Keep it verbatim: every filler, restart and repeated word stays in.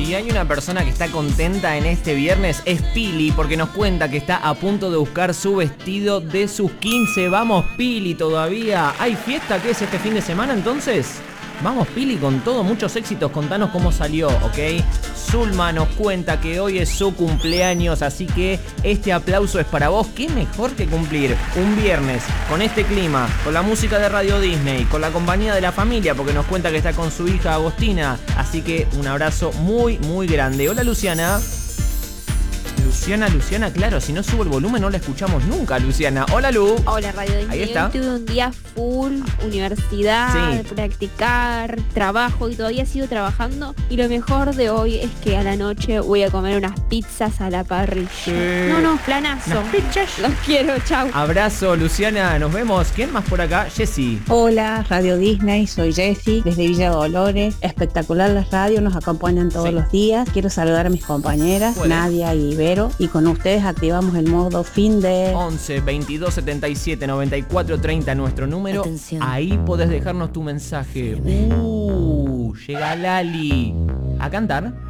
Si hay una persona que está contenta en este viernes es Pili, porque nos cuenta que está a punto de buscar su vestido de sus quince. Vamos Pili, todavía. ¿Hay fiesta? ¿Qué es este fin de semana entonces? Vamos Pili con todo, muchos éxitos, contanos cómo salió, ¿ok? Zulma nos cuenta que hoy es su cumpleaños, así que este aplauso es para vos. ¿Qué mejor que cumplir un viernes con este clima, con la música de Radio Disney, con la compañía de la familia, porque nos cuenta que está con su hija Agostina? Así que un abrazo muy, muy grande. Hola Luciana. Luciana, Luciana, claro, si no subo el volumen no la escuchamos nunca, Luciana. Hola Lu. Hola Radio Disney. Ahí está. Hoy tuve un día full, universidad, Sí. practicar, trabajo y todavía sigo trabajando. Y lo mejor de hoy es que a la noche voy a comer unas pizzas a la parrilla. Sí. No, no, planazo. Unas pizzas. Los quiero, chau. Abrazo Luciana, nos vemos. ¿Quién más por acá? Jessy. Hola, Radio Disney, soy Jessie, desde Villa Dolores. Espectacular las radios, nos acompañan todos Sí. los días. Quiero saludar a mis compañeras, Bueno. Nadia y Vero, y con ustedes activamos el modo fin de... once, veintidós, setenta y siete, noventa y cuatro, treinta, nuestro número. Atención. Ahí podés dejarnos tu mensaje. Uh, llega Lali. ¿A cantar?